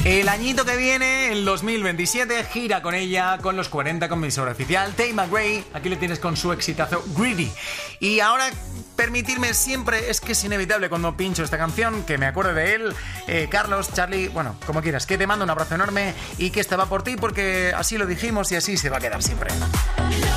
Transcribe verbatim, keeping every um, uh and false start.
El añito que viene, el dos mil veintisiete, gira con ella, con los cuarenta, con mi emisora oficial, Tate McRae. Aquí le tienes con su exitazo Greedy. Y ahora, permitirme siempre, es que es inevitable cuando pincho esta canción, que me acuerde de él. Eh, Carlos, Charlie, bueno, como quieras, que te mando un abrazo enorme y que este va por ti porque así lo dijimos y así se va a quedar siempre.